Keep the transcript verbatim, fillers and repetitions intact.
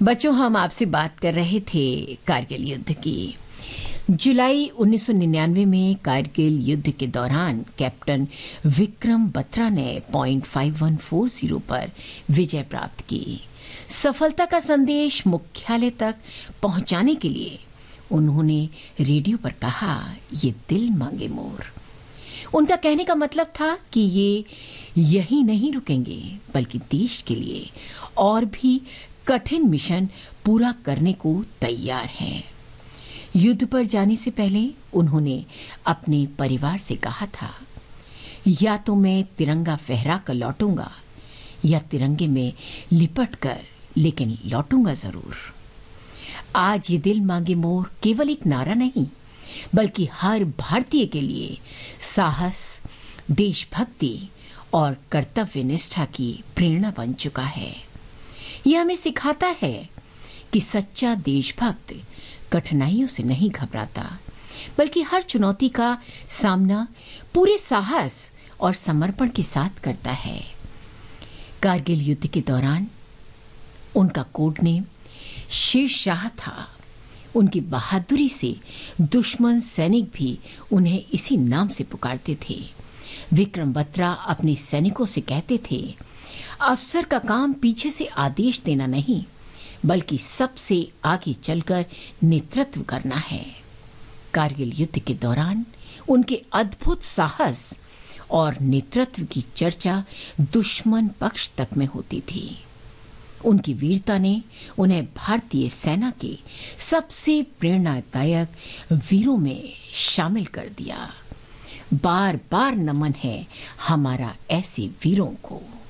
बच्चों, हम आपसे बात कर रहे थे कारगिल युद्ध की। जुलाई उन्नीस सौ निन्यानवे में कारगिल युद्ध के दौरान कैप्टन विक्रम बत्रा ने point five one four zero पर विजय प्राप्त की। सफलता का संदेश मुख्यालय तक पहुंचाने के लिए उन्होंने रेडियो पर कहा, ये दिल मांगे मोर। उनका कहने का मतलब था कि ये यही नहीं रुकेंगे, बल्कि देश के लिए और भी कठिन मिशन पूरा करने को तैयार हैं। युद्ध पर जाने से पहले उन्होंने अपने परिवार से कहा था, या तो मैं तिरंगा फहरा कर लौटूंगा या तिरंगे में लिपट कर, लेकिन लौटूंगा जरूर। आज ये दिल मांगे मोर केवल एक नारा नहीं, बल्कि हर भारतीय के लिए साहस, देशभक्ति और कर्तव्य निष्ठा की प्रेरणा बन चुका है। यह हमें सिखाता है कि सच्चा देशभक्त कठिनाइयों से नहीं घबराता, बल्कि हर चुनौती का सामना पूरे साहस और समर्पण के साथ करता है। कारगिल युद्ध के दौरान उनका कोड नेम शेरशाह था। उनकी बहादुरी से दुश्मन सैनिक भी उन्हें इसी नाम से पुकारते थे। विक्रम बत्रा अपने सैनिकों से कहते थे, अफसर का काम पीछे से आदेश देना नहीं, बल्कि सबसे आगे चलकर नेतृत्व करना है। कारगिल युद्ध के दौरान उनके अद्भुत साहस और नेतृत्व की चर्चा दुश्मन पक्ष तक में होती थी। उनकी वीरता ने उन्हें भारतीय सेना के सबसे प्रेरणादायक वीरों में शामिल कर दिया। बार बार नमन है हमारा ऐसे वीरों को।